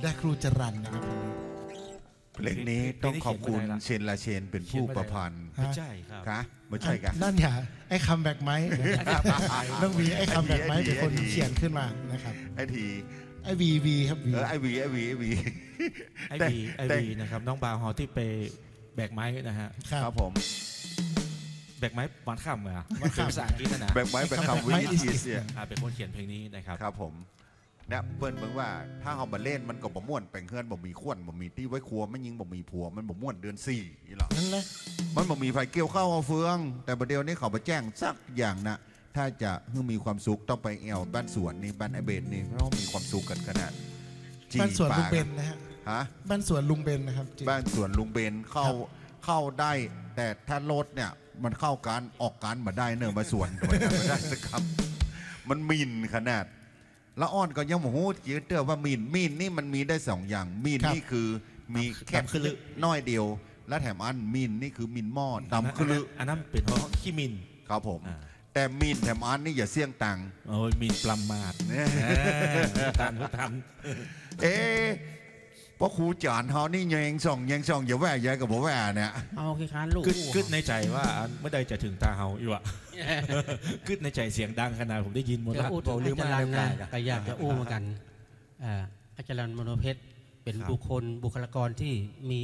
ได้ครูจรัญนะครับเพลงนี้ต้องขอบคุณเชนลาเชนเป็นผู้ประพันธ์ไม่ใช่ครับคะไม่ใช่กันนั่นอย่าไอ้คำแบกไม้น้องวีไอ้คำแบกไม้เป็นคนเขียนขึ้นมานะครับไอ้ทีไอ้วีครับไอ้วีนะครับน้องบาวฮอที่ไปแบกไม้นะฮะครับผมแบกไม้วันข้ามเหรอเป็นภาษาอังกฤษนะแบกไม้แบกคำวิธีเสียเป็นคนเขียนเพลงนี้นะครับครับผมเนี่ยเปิ้ลเบิ่งว่าถ้าเขามาเล่นมันก็บ่ม่วนแปลงเฮือนบ่มีขวัญบ่มีที่ไว้ครัวไม่ยิงบ่มีผัวมันบ่ม่วนเดือน4นี่หรอนั่นแหละมันบ่มีไฟเกี่ยวข้าวเอาเฟืองแต่ประเดี๋ยวนี้เขาไปแจ้งสักอย่างนะถ้าจะให้มีความสุขต้องไปแอวบ้านสวนนี่บ้านไอเบนนี่เพราะมีความสุขกันขนาดบ้านสวนลุงเบนนะฮะบ้านสวนลุงเบนนะครับบ้านสวนลุงเบนเข้าได้แต่ถ้ารถเนี่ยมันเข้าการออกการมาได้เนอะมาสวนไม่ได้สักคำมันมินขนาดละอ่อนก็ยังโมโหยืดเตือว่ามีนนี่มันมีได้2อย่างมีนนี่คือมีแค่คือน้อยเดียวและแถมอันมีนนี่คือมินหม้อดำคืออันนั้นเป็นเพราะขี้มินครับผมแต่มีนแถมอันนี่อย่าเสี่ยงตังโอ้ยมินปลามาดทันเพราะครูจานเขานี่แยงส่องอย่าแหวกแย่กับบ่แหวเนี่ยเอาแค่ค้านลูกกึดในใจว่าเมื่อใดจะถึงตาเฮาอีวะกึดในใจเสียงดังขนาดผมได้ยินหมดแล้วหรือมันอะไรก็อยากจะอู้เหมือนกันอาจารย์มโนเพชรเป็นบุคลากรที่มี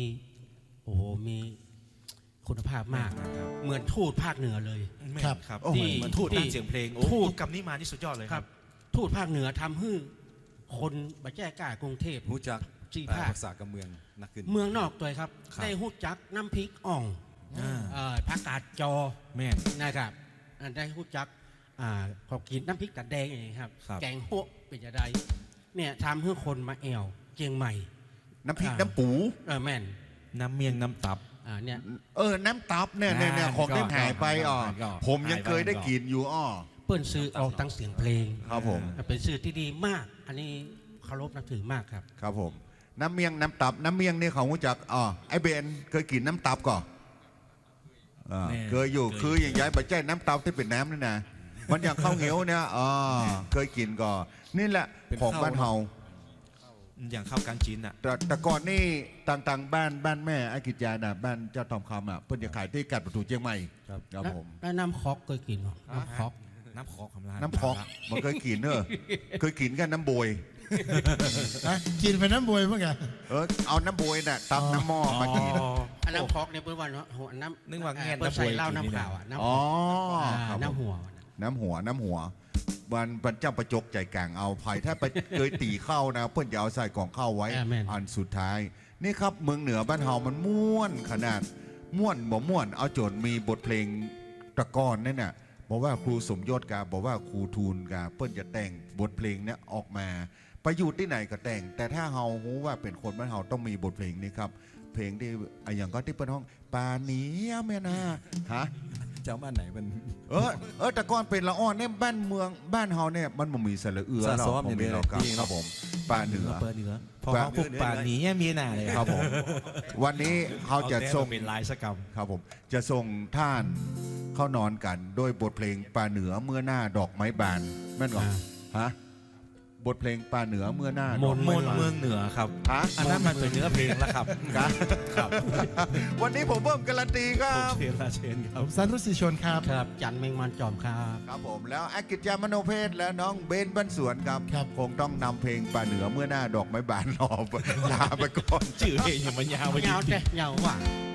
คุณภาพมากเหมือนทูตภาคเหนือเลยครับที่เหมือนทูตด้านเสียงเพลงทูตกับนี้มานี่สุดยอดเลยครับทูตภาคเหนือทำให้คนมาแจ้กล้ากรุงเทพรู้จักภาษากับเมืองนักขึ้นเมืองนอกตัวครับได้หู้จักน้ำพริกอ่องผักกาดจอแม่นะครับได้หู้จักขอกินน้ำพริกตาแดงอย่างนี้ครับแกงโฮะเป็นจะได้เนี่ยทำให้คนมาแอวเชียงใหม่น้ำพริกน้ำปูแม่นน้ำเมียงน้ำตับเนี่ยน้ำตับเนี่ยของได้หายไปผมยังเคยได้กินอยู่เปิ้ลซื้อออกตั้งเสียงเพลงครับผมเป็นซื้อที่ดีมากอันนี้เคารพนับถือมากครับครับผมน้ำเมียงน้ำตับน้ำเมียงนี่เขารู้จักไอเบนเคยกินน้ำตับก่อนเคยอยู่คืออย่างย้ายไปแจ้น้ำตับที่เป็นน้ำนี่นะมันอย่างข้าวเหนียวเนี่ยเคยกินก่อนนี่แหละของบ้านเฮาอย่างข้าวกางจีนอ่ะแต่ก่อนนี่ต่างบ้านแม่ไอ้กิจยาน่ะบ้านเจ้าทองคำเพิ่นจะขายที่กัดประตูเชียงใหม่ครับผมแล้วน้ำคอกเคยกินน้ำคอกน้ำคอกมันเคยกินเคยกินกันน้ำบวยกินไปน้ำบวยเมื่อไงเอาน้ำบวยน่ะตักน้ำหม้อมากินน้ำคอกเนี่ยเป็นวันน้ำนึกว่าแง่น้ำบวยเล่าน้ำขาวน้ำหัววันเจ้าประจกใจกลางเอาไผ่ถ้าไปเคยตีเข้านะเพื่อนจะเอาใส่กล่องเข้าไว้อันสุดท้ายนี่ครับเมืองเหนือบ้านเฮามันม่วนขนาดม่วนบ่ม่วนเอาโจทย์มีบทเพลงตะกอนนั่นน่ะบอกว่าครูสมยศกาบอกว่าครูทูลกาเพื่อนจะแต่งบทเพลงเนี้ยออกมาไปอยู่ที่ไหนก็แต่งแต่ถ้าเฮาหูว่าเป็นคนบ้านเฮาต้องมีบทเพลงนี้ครับเพลงที่อย่างก็ที่เปิ้นห้องปานีแม่นาเจ้าบ้านไหนมันแต่ก่อนเป็นละอ่อนเนี่ยบ้านเมืองบ้านเฮาเนี่ยมันบ่มีสระเอือเราบ่มีเราครับผมปาเหนือพอเขาพูดปานี้มีหน้าเลยครับผมวันนี้เขาจะส่งเป็นลายสกรรมครับผมจะส่งท่านเข้านอนกันโดยบทเพลงปาเหนือเมื่อหน้าดอกไม้บานแม่นก่อนบทเพลงปาเหนือเมื่อหน้ามนเมืองเหนือครับอันนั้นมันเป็นเนื้อเพลงแล้วครับครับวันนี้ผมเพิ่มการันตีครับเชนครับสันรุสิชนครับจันเมงมันจอมครับครับผมแล้วอากิจยามโนเพศและน้องเบนบ้านสวนครับคงต้องนำเพลงปาเหนือเมื่อหน้าดอกไม้บานรอลาไปก่อนชื่อเพลงมันยาวไปยาวว่ะ